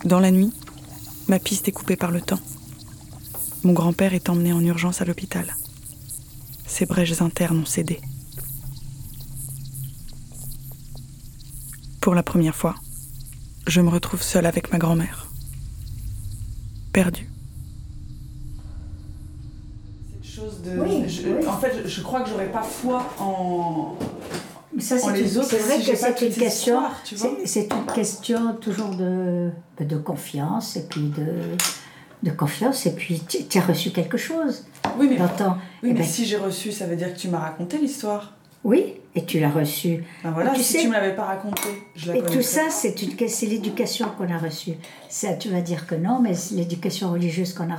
Dans la nuit, ma piste est coupée par le temps. Mon grand-père est emmené en urgence à l'hôpital. Ses brèches internes ont cédé. Pour la première fois, je me retrouve seule avec ma grand-mère. Perdue. Cette chose de... Oui. En fait, je crois que j'aurais pas foi en... Ça, en les autres. C'est vrai si que j'ai pas c'est une toutes ces question. histoires, tu vois. C'est une question toujours de confiance et puis de confiance, et puis tu as reçu quelque chose. Oui, mais, mais si j'ai reçu, ça veut dire que tu m'as raconté l'histoire. Oui, et tu l'as reçu. Ben voilà, si tu me l'avais pas raconté, je la connaissais. Et tout ça, c'est l'éducation qu'on a reçue. Ça, tu vas dire que non, mais c'est l'éducation religieuse qu'on a